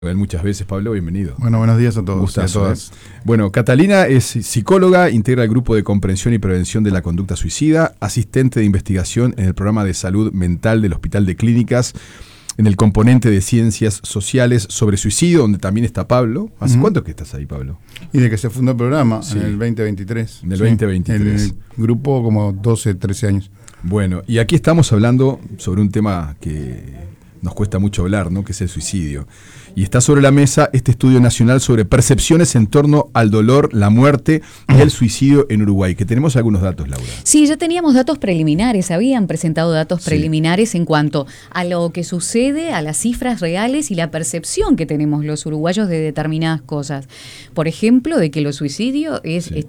Muchas veces, Pablo, bienvenido. Bueno, buenos días a todos Gustazo, y a todas. Bueno, Catalina es psicóloga, integra el grupo de comprensión y prevención de la conducta suicida, asistente de investigación en el programa de salud mental del Hospital de Clínicas, en el componente de ciencias sociales sobre suicidio, donde también está Pablo. ¿Hace cuánto que estás ahí, Pablo? Y de que se fundó el programa, Sí. en el 2023. En el 2023. En el grupo como 12, 13 años. Bueno, y aquí estamos hablando sobre un tema que nos cuesta mucho hablar, ¿no? Que es el suicidio. Y está sobre la mesa este estudio nacional sobre percepciones en torno al dolor, la muerte y el suicidio en Uruguay, que tenemos algunos datos, Laura. Sí, ya teníamos datos preliminares, habían presentado datos preliminares en cuanto a lo que sucede, a las cifras reales y la percepción que tenemos los uruguayos de determinadas cosas. Por ejemplo, de que los suicidios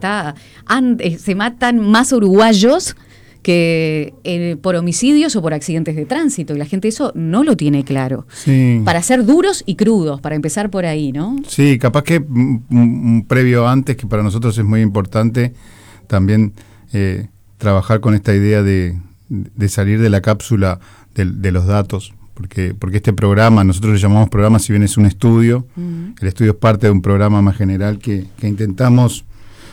se matan más uruguayos que por homicidios o por accidentes de tránsito, y la gente eso no lo tiene claro. Sí. Para ser duros y crudos, para empezar por ahí, ¿no? Sí, capaz que un previo antes, que para nosotros es muy importante también trabajar con esta idea de salir de la cápsula de los datos, porque este programa, nosotros le llamamos programa, si bien es un estudio, el estudio es parte de un programa más general que intentamos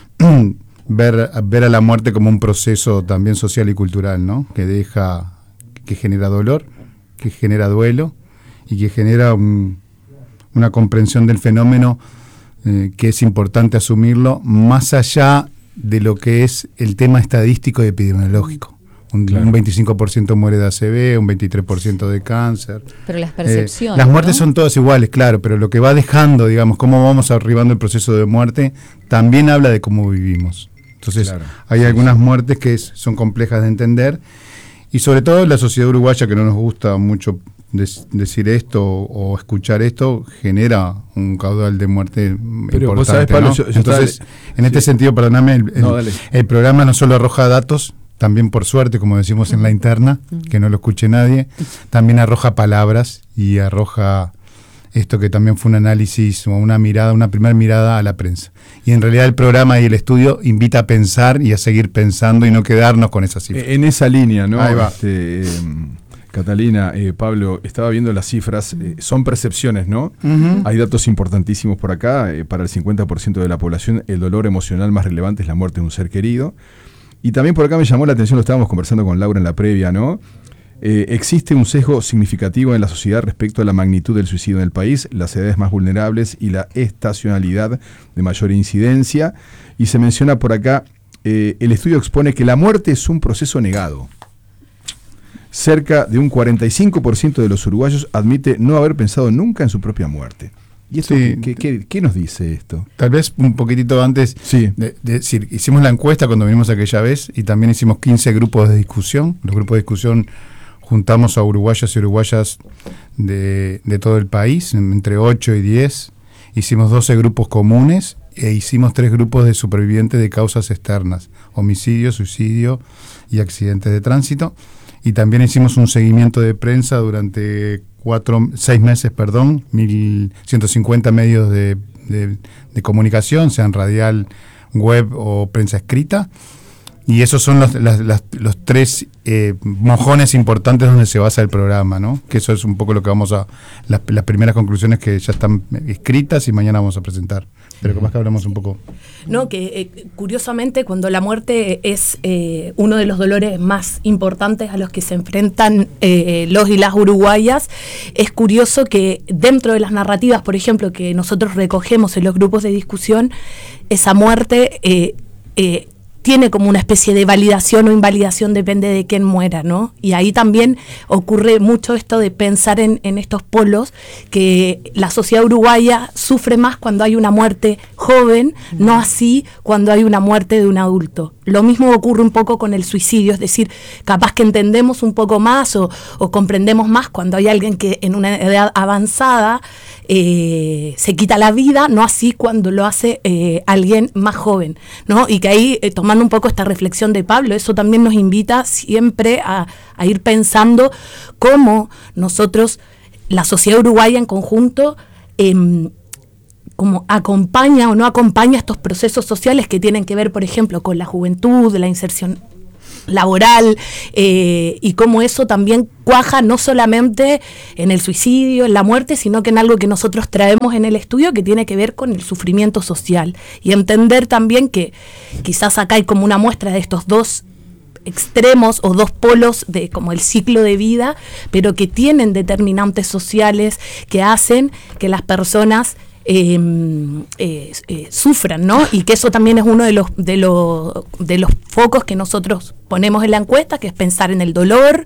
ver a la muerte como un proceso también social y cultural, ¿no? Que genera dolor, que genera duelo y que genera una comprensión del fenómeno que es importante asumirlo más allá de lo que es el tema estadístico y epidemiológico. Un 25% muere de ACV, un 23% de cáncer. Pero las percepciones, las muertes, ¿no? son todas iguales, claro, pero lo que va dejando, digamos, cómo vamos arribando el proceso de muerte, también habla de cómo vivimos. Entonces, hay algunas muertes que son complejas de entender, y sobre todo la sociedad uruguaya, que no nos gusta mucho decir esto o escuchar esto, genera un caudal de muerte Pero importante, vos sabés, Pablo, ¿no? Entonces, en este sentido, perdóname, el programa no solo arroja datos, también por suerte, como decimos en la interna, que no lo escuche nadie, también arroja palabras y arroja esto que también fue un análisis o una primera mirada a la prensa. Y en realidad el programa y el estudio invita a pensar y a seguir pensando y no quedarnos con esas cifras. En esa línea, ¿no? Ahí va. Catalina, Pablo, estaba viendo las cifras, son percepciones, ¿no? Hay datos importantísimos por acá. Para el 50% de la población, el dolor emocional más relevante es la muerte de un ser querido. Y también por acá me llamó la atención, lo estábamos conversando con Laura en la previa, ¿no? Existe un sesgo significativo en la sociedad respecto a la magnitud del suicidio en el país, las edades más vulnerables y la estacionalidad de mayor incidencia. Y se menciona por acá, el estudio expone que la muerte es un proceso negado. Cerca de un 45% de los uruguayos admite no haber pensado nunca en su propia muerte. ¿Y esto qué nos dice esto? Tal vez un poquitito antes de decir, hicimos la encuesta cuando vinimos aquella vez y también hicimos 15 grupos de discusión. Los grupos de discusión juntamos a uruguayos y uruguayas de todo el país, entre 8 y 10. Hicimos 12 grupos comunes e hicimos 3 grupos de supervivientes de causas externas, homicidio, suicidio y accidentes de tránsito. Y también hicimos un seguimiento de prensa durante 6 meses, 1.150 medios de comunicación, sean radial, web o prensa escrita. Y esos son los 3 mojones importantes donde se basa el programa, ¿no? Que eso es un poco lo que vamos a... Las primeras conclusiones que ya están escritas y mañana vamos a presentar. Pero capaz que hablamos un poco. No, que curiosamente cuando la muerte es uno de los dolores más importantes a los que se enfrentan los y las uruguayas, es curioso que dentro de las narrativas, por ejemplo, que nosotros recogemos en los grupos de discusión, esa muerte tiene como una especie de validación o invalidación, depende de quién muera, ¿no? Y ahí también ocurre mucho esto de pensar en estos polos, que la sociedad uruguaya sufre más cuando hay una muerte joven, no así cuando hay una muerte de un adulto. Lo mismo ocurre un poco con el suicidio, es decir, capaz que entendemos un poco más o comprendemos más cuando hay alguien que en una edad avanzada se quita la vida, no así cuando lo hace alguien más joven, ¿no? Y que ahí, tomando un poco esta reflexión de Pablo, eso también nos invita siempre a ir pensando cómo nosotros, la sociedad uruguaya en conjunto, como acompaña o no acompaña estos procesos sociales que tienen que ver, por ejemplo, con la juventud, la inserción laboral, y cómo eso también cuaja no solamente en el suicidio, en la muerte, sino que en algo que nosotros traemos en el estudio que tiene que ver con el sufrimiento social, y entender también que quizás acá hay como una muestra de estos dos extremos o dos polos de como el ciclo de vida, pero que tienen determinantes sociales que hacen que las personas sufran, ¿no? Y que eso también es uno de los focos que nosotros ponemos en la encuesta, que es pensar en el dolor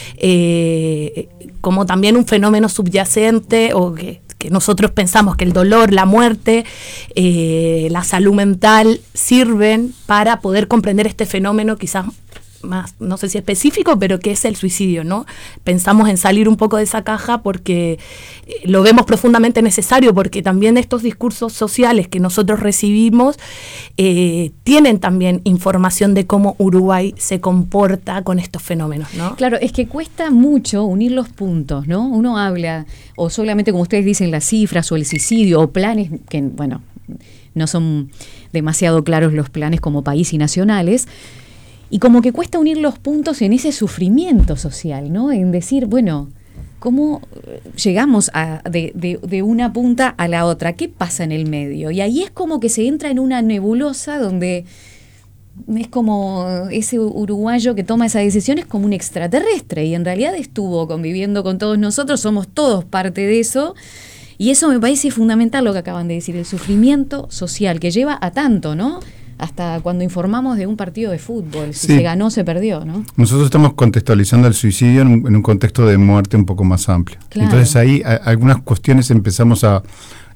como también un fenómeno subyacente, o que nosotros pensamos que el dolor, la muerte, la salud mental sirven para poder comprender este fenómeno quizás más, no sé si específico, pero que es el suicidio, ¿no? Pensamos en salir un poco de esa caja porque lo vemos profundamente necesario, porque también estos discursos sociales que nosotros recibimos tienen también información de cómo Uruguay se comporta con estos fenómenos, ¿no? Claro, es que cuesta mucho unir los puntos, ¿no? Uno habla, o solamente como ustedes dicen, las cifras o el suicidio o planes que, bueno, no son demasiado claros los planes como país y nacionales. Y como que cuesta unir los puntos en ese sufrimiento social, ¿no? En decir, bueno, ¿cómo llegamos de una punta a la otra? ¿Qué pasa en el medio? Y ahí es como que se entra en una nebulosa donde es como ese uruguayo que toma esa decisión es como un extraterrestre y en realidad estuvo conviviendo con todos nosotros, somos todos parte de eso. Y eso me parece fundamental lo que acaban de decir, el sufrimiento social que lleva a tanto, ¿no? Hasta cuando informamos de un partido de fútbol, si se ganó, se perdió, ¿no? Nosotros estamos contextualizando el suicidio en un contexto de muerte un poco más amplio. Claro. Entonces ahí algunas cuestiones empezamos a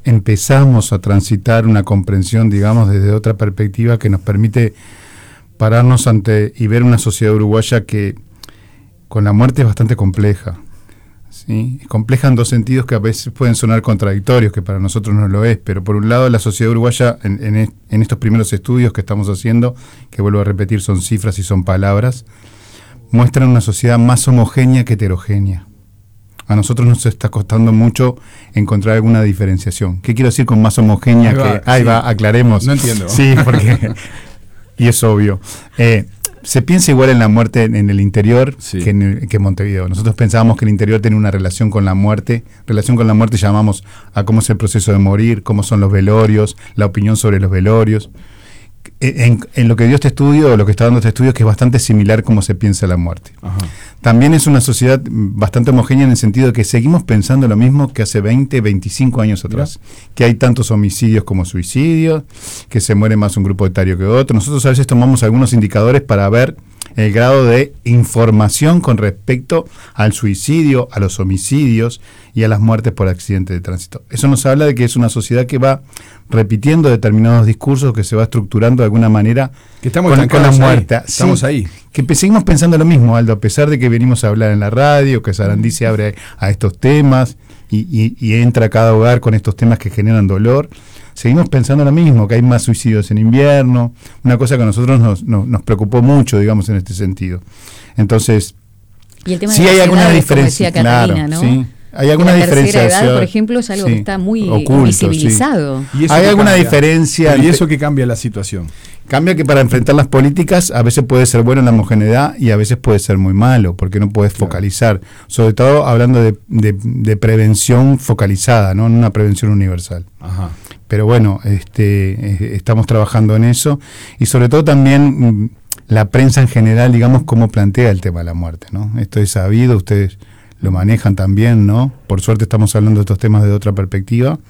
transitar una comprensión, digamos, desde otra perspectiva que nos permite pararnos ante y ver una sociedad uruguaya que con la muerte es bastante compleja. ¿Sí? Compleja en dos sentidos que a veces pueden sonar contradictorios, que para nosotros no lo es, pero por un lado la sociedad uruguaya en estos primeros estudios que estamos haciendo, que vuelvo a repetir son cifras y son palabras, muestran una sociedad más homogénea que heterogénea. A nosotros nos está costando mucho encontrar alguna diferenciación. ¿Qué quiero decir con más homogénea? Ahí va, aclaremos. No entiendo. Sí, porque y es obvio. Se piensa igual en la muerte en el interior que en Montevideo. Nosotros pensábamos que el interior tiene una relación con la muerte. Relación con la muerte llamamos a cómo es el proceso de morir, cómo son los velorios, la opinión sobre los velorios. En lo que dio este estudio, o lo que está dando este estudio, es que es bastante similar cómo se piensa la muerte. Ajá. También es una sociedad bastante homogénea en el sentido de que seguimos pensando lo mismo que hace 20, 25 años atrás. Que hay tantos homicidios como suicidios, que se muere más un grupo etario que otro. Nosotros a veces tomamos algunos indicadores para ver el grado de información con respecto al suicidio, a los homicidios y a las muertes por accidente de tránsito. Eso nos habla de que es una sociedad que va repitiendo determinados discursos, que se va estructurando de alguna manera que estamos con la muerte. Estamos ahí. Que seguimos pensando lo mismo, Aldo, a pesar de que venimos a hablar en la radio, que Sarandí se abre a estos temas y entra a cada hogar con estos temas que generan dolor. Seguimos pensando lo mismo, que hay más suicidios en invierno, una cosa que a nosotros nos preocupó mucho, digamos, en este sentido. Entonces, y el tema sí de hay alguna diferencia, claro, ¿no? Sí. Hay alguna diferencia. La tercera edad, por ejemplo, es algo que está muy oculto, invisibilizado. Sí. ¿Hay alguna diferencia? ¿Y eso que cambia la situación? Cambia que para enfrentar las políticas a veces puede ser bueno en la homogeneidad y a veces puede ser muy malo, porque no puedes focalizar. Sobre todo hablando de prevención focalizada, no una prevención universal. Ajá. Pero bueno, estamos trabajando en eso. Y sobre todo también la prensa en general, digamos, cómo plantea el tema de la muerte, ¿no? Esto es sabido, ustedes lo manejan también, ¿no? Por suerte estamos hablando de estos temas de otra perspectiva.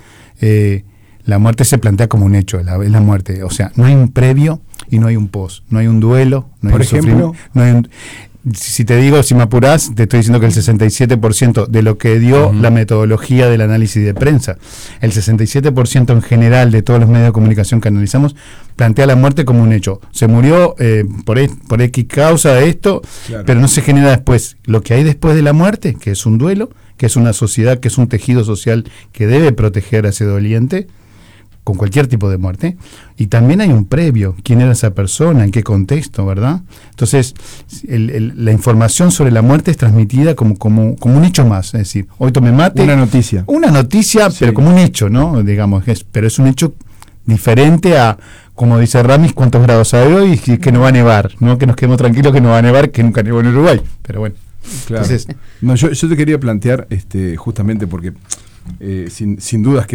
La muerte se plantea como un hecho, es la muerte. O sea, no hay un previo y no hay un post. No hay un duelo, no hay por un ejemplo, sufrimiento. Si te digo, si me apurás, te estoy diciendo que el 67% de lo que dio la metodología del análisis de prensa, el 67% en general de todos los medios de comunicación que analizamos, plantea la muerte como un hecho. Se murió por X causa de esto, claro, pero no se genera después lo que hay después de la muerte, que es un duelo, que es una sociedad, que es un tejido social que debe proteger a ese doliente con cualquier tipo de muerte, y también hay un previo, quién era esa persona, en qué contexto, ¿verdad? Entonces, la información sobre la muerte es transmitida como un hecho más, es decir, hoy tomé mate. Una noticia, sí, pero como un hecho, ¿no? Digamos, pero es un hecho diferente a como dice Ramis, cuántos grados hay hoy y que no va a nevar, ¿no? Que nos quedemos tranquilos que no va a nevar, que nunca nevó en Uruguay, pero bueno. Claro. Entonces, no, yo te quería plantear, justamente porque sin dudas que